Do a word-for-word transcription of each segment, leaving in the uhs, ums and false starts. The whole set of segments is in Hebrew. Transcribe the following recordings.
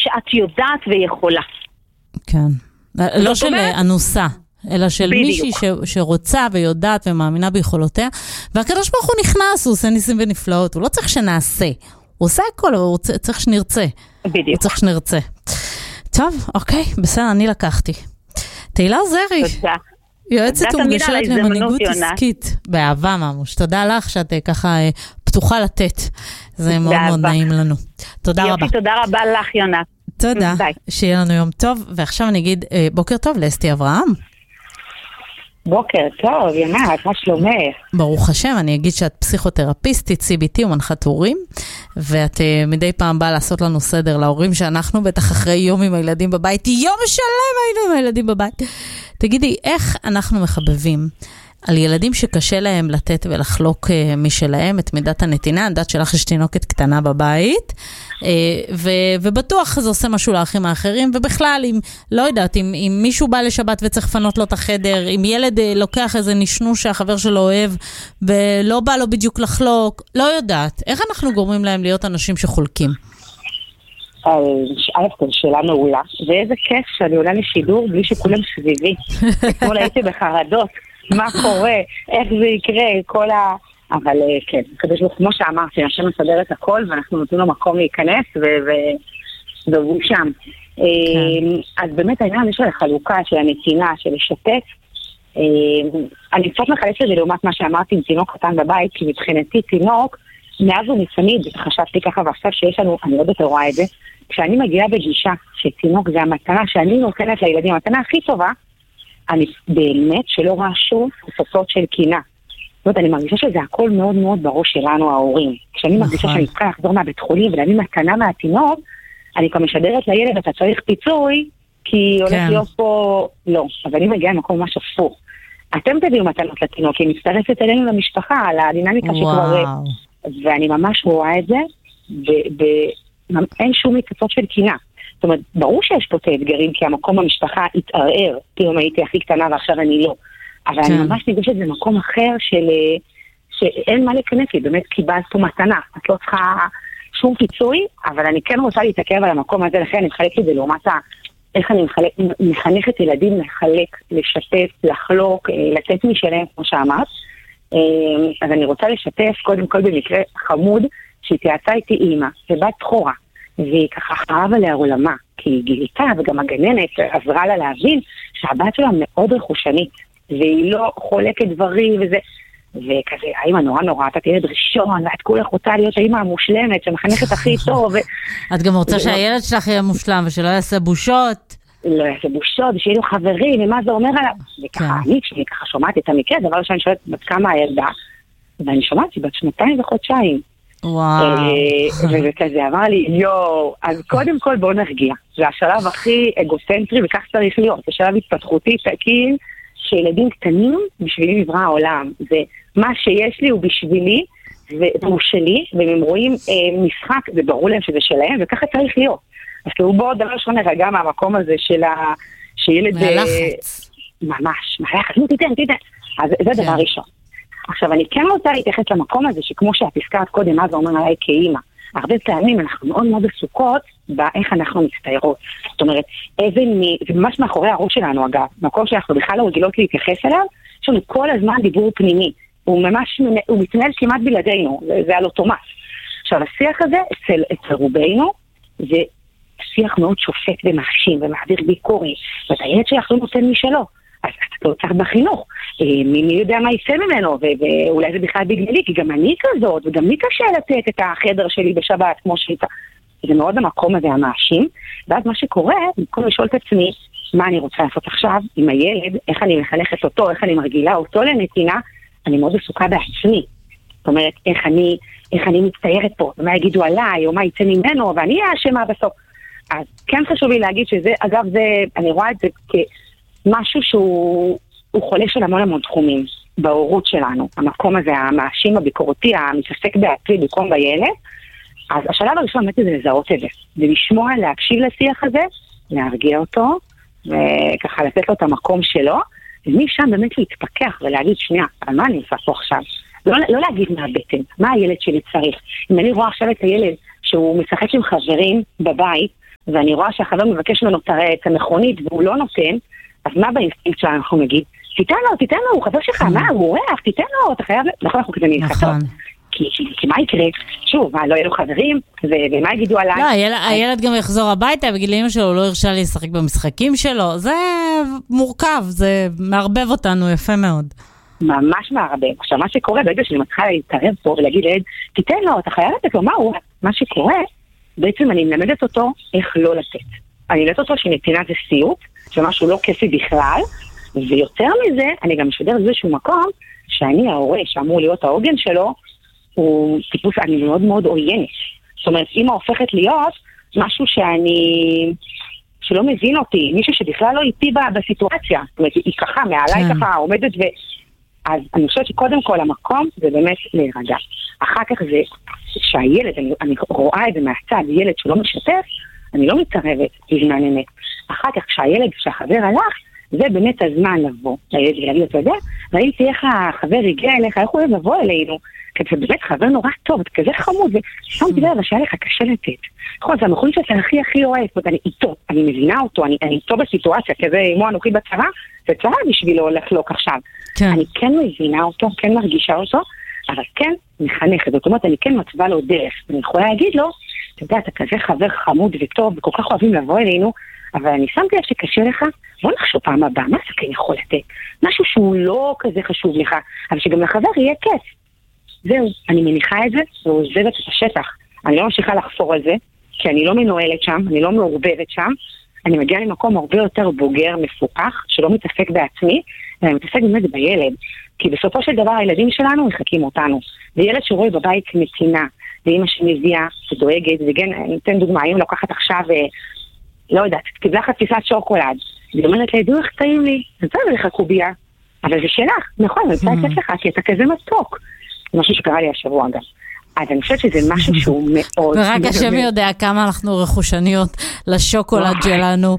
שאת יודעת ויכולה. כן. לא של אנוסה, אלא של מישהי שרוצה ויודעת ומאמינה ביכולותיה, והקדוש ברוך הוא נכנס, הוא עושה ניסים ונפלאות, הוא לא צריך שנעשה, הוא עושה הכל, הוא צריך שנרצה. בדיוק. הוא צריך שנרצה. טוב, אוקיי, בסדר, אני לקחתי. תהילה עוזרי. תודה. יועצת ומגשרת למנהיגות עסקית. באהבה ממש. תודה לך שאת ככה פתוחה לתת. זה מאוד מאוד נעים לנו. תודה רבה. יופי, תודה רבה לך, יונה. תודה. שיהיה לנו יום טוב. ועכשיו אני אגיד בוקר טוב לאסתי אברהם. בוקר טוב, יונה, מה שלומך? ברוך השם, אני אגיד שאת פסיכותרפיסטית, סי בי טי ומנחת הורים, ואת uh, מדי פעם באה לעשות לנו סדר להורים שאנחנו בטח אחרי יום עם הילדים בבית, יום שלם היינו עם הילדים בבית. תגידי, איך אנחנו מחבבים על ילדים שקשה להם לתת ולחלוק uh, משלהם את מידת הנתינה? אני יודעת שלך יש תינוקת קטנה בבית, uh, ו- ובטוח זה עושה משהו לאחים האחרים, ובכלל, אם, לא יודעת, אם, אם מישהו בא לשבת וצריך לפנות לו את החדר, אם ילד uh, לוקח איזה נשנוש שהחבר שלו אוהב, ולא בא לו בדיוק לחלוק, לא יודעת. איך אנחנו גורמים להם להיות אנשים שחולקים? א' כל שאלה מעולה, ואיזה כיף שאני עולה לשידור בלי שכולם סביבי. אתמול הייתי בחרדות. מה קורה, איך זה יקרה, כל ה... אבל כן, כדי כמו שאמרתי, השם מסדר את הכל, ואנחנו נותנים לו מקום להיכנס, ודובו שם. אז באמת העניין של החלוקה, של הנתינה, של לשתף, אני קצת מחלצת את זה לעומת מה שאמרתי עם תינוק קטן בבית, כי מבחינתי תינוק, מאז ומתמיד, חשבתי ככה, ועכשיו שיש לנו, אני לא יודעת רואה את זה, כשאני מגיעה בגישה שתינוק זה המתנה, שאני נותנת לילדים, המתנה הכי טובה, אני באמת שלא רואה שום תוצאות של קינה. זאת אומרת, אני מרגישה שזה הכל מאוד מאוד בראש שלנו, ההורים. כשאני מרגישה שאני צריכה לחזור מהבית חולים ולהביא מתנה מהתינוק, אני כבר משדרת לילד, אתה צריך פיצוי, כי הולך להיות פה... לא, אבל אני מגיעה למקום ממש הפוך. אתם תביאו מתנות לתינוק, כי היא מצטרפת אלינו למשפחה, על הדינמיקה שכבר... ואני ממש רואה את זה, ואין שום תוצאות של קינה. זאת אומרת, ברור שיש פה את האתגרים, כי המקום במשפחה התערער, פתאום הייתי הכי קטנה ועכשיו אני לא. אבל אני ממש ניגשת במקום אחר של, שאין מה להיכנס לי, באמת קיבלת פה מתנה, את לא צריכה שום פיצוי, אבל אני כן רוצה להתעכב על המקום הזה, לכן אני מחלק את זה לעומת איך אני מחלק, מחנכת ילדים לחלק, לשתף, לחלוק, לתת משלם, כמו שאמרת. אז אני רוצה לשתף, קודם כל במקרה חמוד, שהתייעצה איתי אימא, ובת בחורה. והיא ככה חרב עליה עולמה, כי היא גילתה וגם הגננת עזרה לה להבין שהבת שלה מאוד רכושנית, והיא לא חולקת דברים וזה, וכזה, האמא נורא נורא, אתה תהיה דרישון, ואת כולך רוצה להיות האמא המושלמת, שמחנכת הכי טוב. את גם רוצה שהילד שלך יהיה מושלם, ושלא יעשה בושות. לא יעשה בושות, ושיהיה לו חברים, ומה זה אומר עליו. וככה, אני כשאני ככה שומעת את המקרה, דבר שאני שואלת בת כמה הילדה, ואני שומעת שהיא בת שנתיים וחודשיים. וואו. וכזה אמר לי, יואו, אז קודם כל בואו נרגיע. זה השלב הכי אגוצנטרי, וכך צריך להיות. זה שלב התפתחותי תקין, שילדים קטנים בשבילי נברא העולם. זה מה שיש לי הוא בשבילי, והוא שלי, והם רואים אה, משחק, זה ברור להם שזה שלהם, וככה צריך להיות. אז כאילו בואו דבר ראשון נרגע מהמקום הזה של ה... שילד... מהלחץ. ממש, מהלחץ, נו תיתן, תיתן. אז זה דבר ראשון. עכשיו, אני כן רוצה להתייחס למקום הזה, שכמו שאת הזכרת קודם, מה זה אומר עליי כאימא. הרבה פעמים אנחנו מאוד מאוד עסוקות באיך אנחנו מצטיירות. זאת אומרת, איזה מ... זה ממש מאחורי הראש שלנו, אגב. מקום שאנחנו בכלל לא רגילות להתייחס אליו, יש לנו כל הזמן דיבור פנימי. הוא ממש, הוא מתנהל כמעט בלעדינו, זה, זה על אוטומט. עכשיו, השיח הזה, אצל, אצל רובנו, זה שיח מאוד שופט ומאשים ומעביר ביקורת, ואת הילד שלך לא נותן משלו. אז אתה לא צריך בחינוך, מי, מי יודע מה יצא ממנו, ואולי זה בכלל בגללי, כי גם אני כזאת, וגם לי קשה לתת את החדר שלי בשבת, כמו שאתה. זה מאוד המקום הזה המאשים, ואז מה שקורה, במקום לשאול את עצמי, מה אני רוצה לעשות עכשיו עם הילד, איך אני מחנכת אותו, איך אני מרגילה אותו לנתינה, אני מאוד עסוקה בעצמי. זאת אומרת, איך אני, איך אני מצטיירת פה, ומה יגידו עליי, או מה יצא ממנו, ואני אשמה בסוף. אז כן חשוב לי להגיד שזה, אגב, זה, אני רואה את זה כמשהו שהוא חולש על המון המון תחומים בהורות שלנו. המקום הזה, המאשים הביקורתי, המתעסק בעצמי במקום בילד. אז השלב הראשון באמת זה לזהות את זה, ולשמוע, להקשיב לשיח הזה, להרגיע אותו, וככה לתת לו את המקום שלו, ומשם באמת להתפקח ולהגיד, שנייה, על מה אני עושה פה עכשיו? לא, לא להגיד מהבטן, מה הילד שלי צריך. אם אני רואה עכשיו את הילד שהוא משחק עם חברים בבית, ואני רואה שהחבר מבקש ממנו את המכונית והוא לא נותן, אז מה באינסטינקט שלנו אנחנו נגיד? תיתן לו, תיתן לו, הוא חבר שלך, מה, הוא אורח, תיתן לו, אתה חייב, נכון, אנחנו כזה נלחצות. כי מה יקרה? שוב, מה, לא יהיו חברים, ומה יגידו עליי? לא, הילד גם יחזור הביתה, בגיל אמא שלו לא הרשה לי לשחק במשחקים שלו, זה מורכב, זה מערבב אותנו יפה מאוד. ממש מערבב. עכשיו, מה שקורה, ברגע שאני מתחילה להתערב פה ולהגיד לעד, תיתן לו, אתה חייב לתת לו, מה הוא? מה שקורה, בעצם אני מלמדת אותו איך לא לתת. אני מלמדת אותו שנתינה זה סיוט, שמשהו לא כיפי בכלל, ויותר מזה, אני גם משדר איזשהו מקום, שאני ההורה שאמור להיות העוגן שלו, הוא טיפוס, אני מאוד מאוד עוינת. זאת אומרת, אמא הופכת להיות משהו שאני, שלא מבין אותי, מישהו שבכלל לא איתי בסיטואציה. זאת אומרת, היא ככה, מעליי ככה, עומדת ו... אז אני חושבת שקודם כל המקום זה באמת להירגע. אחר כך זה שהילד, אני, אני רואה את זה מהצד, ילד שלא משתף, אני לא מתערבת בזמן אמת. אחר כך כשהילד, כשהחבר הלך, זה באמת הזמן לבוא לילד ולהגיד, אתה יודע, ראיתי איך החבר הגיע אליך, איך הוא אוהב לבוא אלינו, כי זה באמת חבר נורא טוב, זה כזה חמוד, ושמתי לב, שהיה לך קשה לתת. נכון, זה המכון שאתה הכי הכי אוהב, אני איתו, אני מבינה אותו, אני, אני איתו בסיטואציה, כזה כמו אנוכי בצבא, זה צבא בשבילו לחלוק עכשיו. כן. אני כן מבינה אותו, כן מרגישה אותו, אבל כן מחנכת, זאת אומרת, אני כן מצווה לו דרך, אני יכולה להגיד לו, אתה יודע, אתה כזה חבר חמוד וטוב, וכל כך אוהבים לבוא אלינו, אבל אני שמתי לב שקשה לך, בוא נחשוב פעם הבאה, מה זה כן יכול לתת? משהו שהוא לא כזה חשוב לך, אבל שגם לחבר יהיה כיף. זהו, אני מניחה את זה, ועוזבת את השטח. אני לא ממשיכה לחפור על זה, כי אני לא מנוהלת שם, אני לא מעורבבת שם, אני מגיעה למקום הרבה יותר בוגר, מפוקח, שלא מתעסק בעצמי, אלא מתעסק באמת בילד. כי בסופו של דבר הילדים שלנו מחכים אותנו. וילד שרואה בבית נתינה, ואמא שמביאה ודואגת, וגם, אני אתן דוגמה, אם לוקחת עכשיו, לא יודעת, קיבלה חפיסת שוקולד, היא אומרת לי, דו איך טעים לי, זה טוב לך קוביה, אבל זה שלך, נכון, אני רוצה לתת לך, כי אתה כזה מתוק. זה משהו שקרה לי השבוע גם. אז אני חושבת שזה משהו שהוא מאוד... ורק השם יודע כמה אנחנו רכושניות לשוקולד שלנו,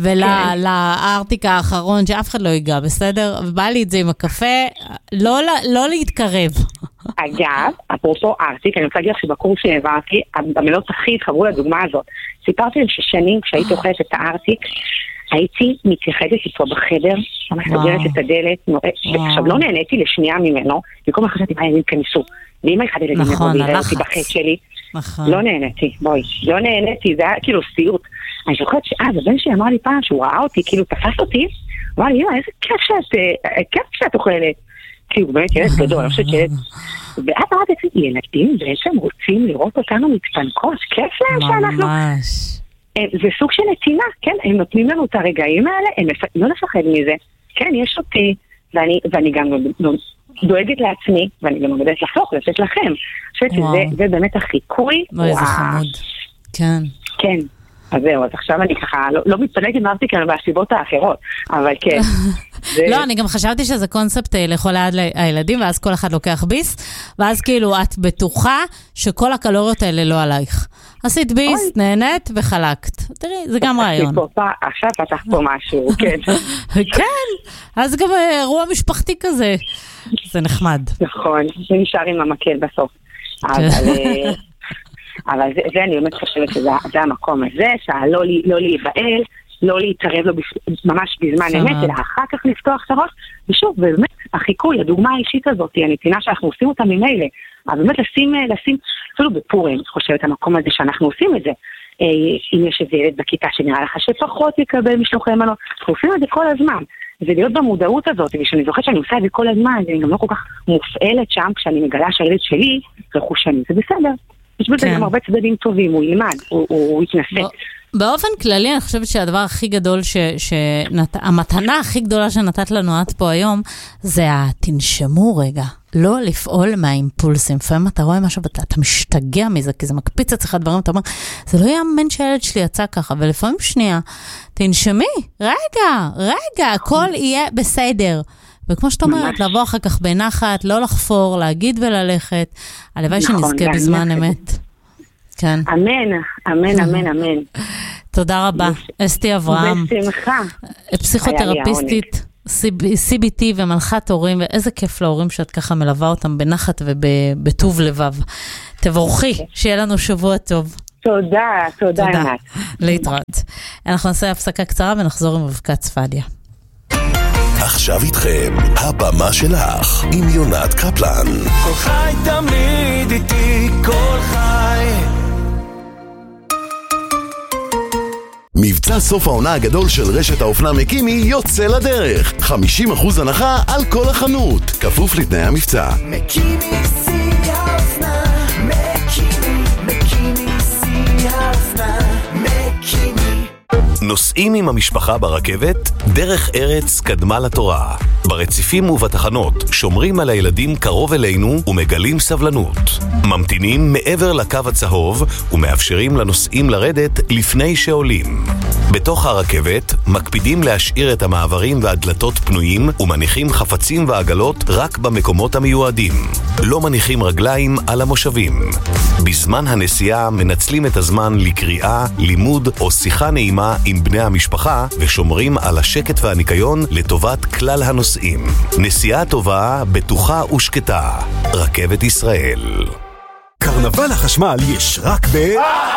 ולארטיק האחרון, שאף אחד לא ייגע, בסדר? ובא לי את זה עם הקפה, לא להתקרב. אגב, אפרופו ארטיק, אני רוצה להגיד לך שבקורס שהעברתי, המלות הכי התחברו לדוגמה הזאת. סיפרתי להם ששנים כשהייתי אוכלת את הארטיק, הייתי מתייחדת איתו בחדר, ממש סוגרת את הדלת, עכשיו לא נהניתי לשנייה ממנו, במקום חשבתי מה ילדים כניסו, ואמא אחד ילדים לבוא ויראה אותי בחץ שלי, לא נהניתי, בואי, לא נהניתי, זה היה כאילו סיוט. אני זוכרת שאז הבן שלי אמר לי פעם שהוא ראה אותי, כאילו תפס אותי, אמר לי, איזה כיף שאת, כיף שאת אוכלת, כאילו באמת ילד גדול, אני חושבת שילד, ואז אמרתי, ילדים בעצם רוצים לראות אותנו מתפנקות, כיף להם שאנחנו... זה סוג של נתינה, כן, הם נותנים לנו את הרגעים האלה, הם לא לפחד מזה, כן, יש אותי, ואני, ואני גם דואגת לעצמי, ואני גם עובדת לחלוק, לתת לכם. אני חושבת שזה באמת החיקוי. איזה חמוד, כן. כן, אז זהו, אז עכשיו אני ככה, לא, לא מתפנקת מרתי כאן בהסיבות האחרות, אבל כן. זה... לא, אני גם חשבתי שזה קונספט לאכול ליד הילדים, ואז כל אחד לוקח ביס, ואז כאילו את בטוחה שכל הקלוריות האלה לא עלייך. עשית ביס, נהנית וחלקת. תראי, זה גם רעיון. עכשיו פתח פה משהו, כן. כן, אז גם אירוע משפחתי כזה. זה נחמד. נכון, זה נשאר עם המקל בסוף. אבל זה אני באמת חושבת שזה המקום הזה, שלא להיבעל, לא להתערב לו ממש בזמן אמת, אלא אחר כך לפתוח את הראש, ושוב, באמת, החיקוי, הדוגמה האישית הזאת, הנתינה שאנחנו עושים אותה ממילא, אבל באמת לשים, לשים, אפילו בפורים, אני חושבת, המקום הזה שאנחנו עושים את זה, אם יש איזה ילד בכיתה שנראה לך שפחות יקבל משלוחי מנות, אנחנו עושים את זה כל הזמן, זה להיות במודעות הזאת, ושאני זוכרת שאני עושה את זה כל הזמן, אני גם לא כל כך מופעלת שם, כשאני מגלה שהילד שלי רכושני, זה בסדר. יש בזה גם הרבה צדדים טובים, הוא ילמד, הוא יתנסה. באופן כללי, אני חושבת שהדבר הכי גדול, המתנה הכי גדולה שנתת לנו עד פה היום, זה התנשמו רגע, לא לפעול מהאימפולסים. לפעמים אתה רואה משהו, אתה משתגע מזה, כי זה מקפיץ אצלך דברים, אתה אומר, זה לא יאמן שהילד שלי יצא ככה, ולפעמים שנייה, תנשמי, רגע, רגע, הכל יהיה בסדר. וכמו שאת אומרת, לבוא אחר כך בנחת, לא לחפור, להגיד וללכת, הלוואי שנזכה בזמן אמת. כן. אמן, אמן, אמן, אמן. תודה רבה. אסתי אברהם. בשמחה. פסיכותרפיסטית, סי בי טי ומנחת הורים, ואיזה כיף להורים שאת ככה מלווה אותם בנחת ובטוב לבב. תבורכי, שיהיה לנו שבוע טוב. תודה, תודה ענת. להתראות. אנחנו נעשה הפסקה קצרה ונחזור עם אבקת צפדיה. עכשיו איתכם, הבמה שלך, עם יונת קפלן. כל חי תמיד איתי, כל חי. מבצע סוף העונה הגדול של רשת האופנה מקימי יוצא לדרך. חמישים אחוז הנחה על כל החנות, כפוף לתנאי המבצע. מקימי שיא האופנה, מקימי, מקימי שיא האופנה, מקימי. נוסעים עם המשפחה ברכבת, דרך ארץ קדמה לתורה. ברציפים ובתחנות שומרים על הילדים קרוב אלינו ומגלים סבלנות. ממתינים מעבר לקו הצהוב ומאפשרים לנוסעים לרדת לפני שעולים. בתוך הרכבת מקפידים להשאיר את המעברים והדלתות פנויים ומניחים חפצים ועגלות רק במקומות המיועדים. לא מניחים רגליים על המושבים. בזמן הנסיעה מנצלים את הזמן לקריאה, לימוד או שיחה נעימה עם בני המשפחה ושומרים על השקט והניקיון לטובת כלל הנוסעים. נסיעה טובה, בטוחה ושקטה. רכבת ישראל. קרנבל החשמל יש רק ב...